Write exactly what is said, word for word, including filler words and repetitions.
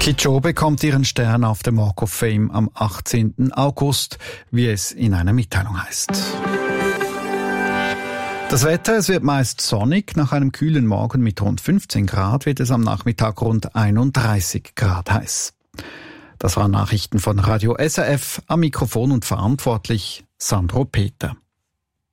Kidjo bekommt ihren Stern auf dem Walk of Fame am achtzehnten August, wie es in einer Mitteilung heißt. Das Wetter, es wird meist sonnig. Nach einem kühlen Morgen mit rund fünfzehn Grad wird es am Nachmittag rund einunddreißig Grad heiß. Das waren Nachrichten von Radio S R F, am Mikrofon und verantwortlich Sandro Peter.